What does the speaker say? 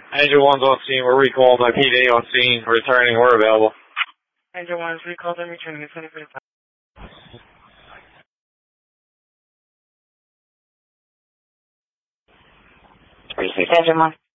Angel 1's on scene. We're recalled by PD on scene. Returning. We're available. Angel 1 is recalled and returning at 2045. Angel 1.